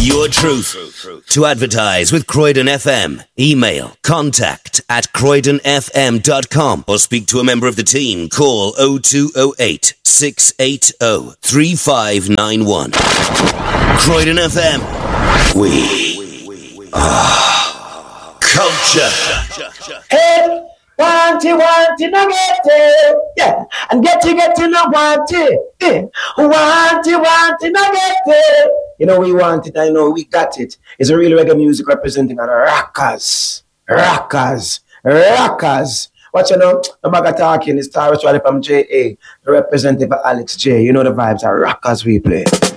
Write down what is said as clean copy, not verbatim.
Your truth. To advertise with Croydon FM, email contact@croydonfm.com or speak to a member of the team. Call 0208 680 3591. Croydon FM. We are culture. Hey, want it, no get it. Yeah, and get it, no want it. Yeah. Want it, no get it. You know we want it, I know we got it. It's a real reggae music representing on rockers. What you know, the bag of talking is Taurus Rally from JA, the representative of Alex J. You know the vibes are rockers we play.